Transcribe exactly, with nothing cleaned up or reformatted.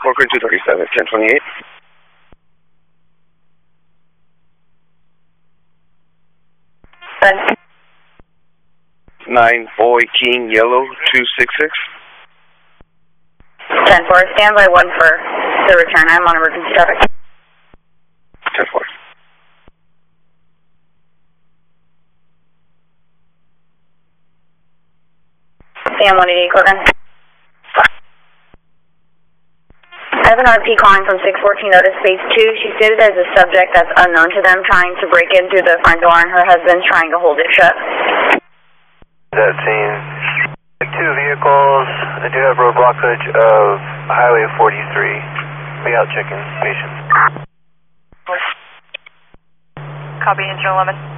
Corcoran two thirty-seven, ten twenty-eight. nine Boy King Yellow two six six. ten four, stand by one for the return. I'm on emergency traffic. ten four. Sam one eighty-eight, Corcoran. I have an R P calling from six fourteen Otis Space two. She stated there's a subject that's unknown to them trying to break in through the front door and her husband's trying to hold it shut. That scene. Two vehicles. I do have road blockage of Highway forty-three. Be out checking patients. Copy, engine eleven.